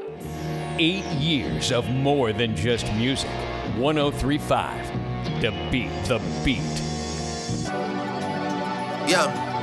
8 years of more than just music. 103.5 to beat the beat. Yeah.